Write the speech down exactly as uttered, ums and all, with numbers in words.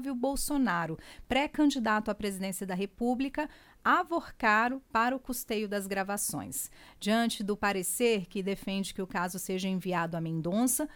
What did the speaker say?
Flávio Bolsonaro, pré-candidato à presidência da República, avorcaro para o custeio das gravações. Diante do parecer que defende que o caso seja enviado a Mendonça,